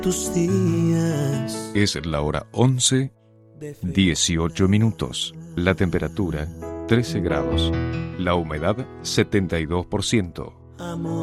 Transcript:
tus días. Es la hora 11:18. La temperatura 13 grados. La humedad 72%. Amor.